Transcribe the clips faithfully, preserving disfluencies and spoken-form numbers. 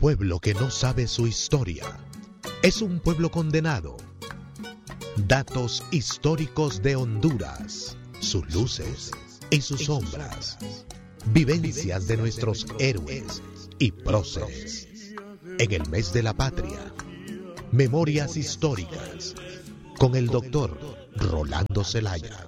pueblo que no sabe su historia es un pueblo condenado. Datos históricos de Honduras, sus luces y sus sombras, vivencias de nuestros héroes y próceres. En el mes de la patria, memorias históricas, con el doctor Rolando Zelaya.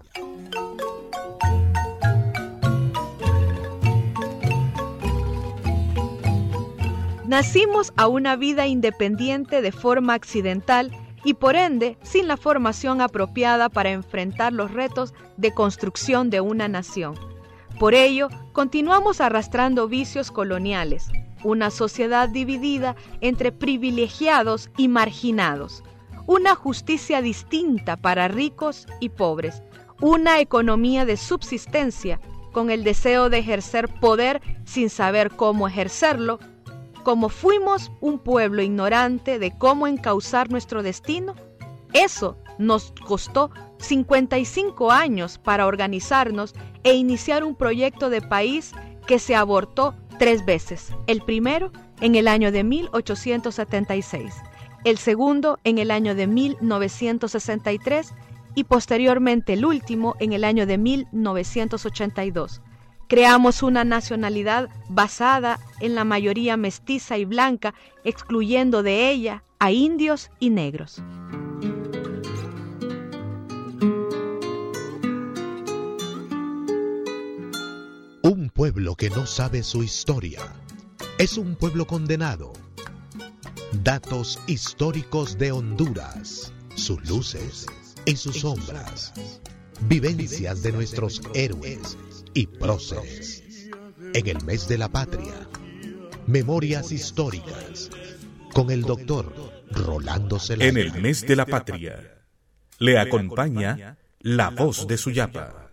Nacimos a una vida independiente de forma accidental y por ende sin la formación apropiada para enfrentar los retos de construcción de una nación. Por ello, continuamos arrastrando vicios coloniales, una sociedad dividida entre privilegiados y marginados, una justicia distinta para ricos y pobres, una economía de subsistencia con el deseo de ejercer poder sin saber cómo ejercerlo. Como fuimos un pueblo ignorante de cómo encauzar nuestro destino, eso nos costó cincuenta y cinco años para organizarnos e iniciar un proyecto de país que se abortó tres veces. El primero en el año de mil ochocientos setenta y seis, el segundo en el año de mil novecientos sesenta y tres y posteriormente el último en el año de mil novecientos ochenta y dos. Creamos una nacionalidad basada en la mayoría mestiza y blanca, excluyendo de ella a indios y negros. Un pueblo que no sabe su historia es un pueblo condenado. Datos históricos de Honduras, sus luces y sus sombras, vivencias de nuestros héroes y próceres. En el mes de la patria, memorias históricas, con el doctor Rolando Zelaya. En el mes de la patria, le acompaña La Voz de Suyapa.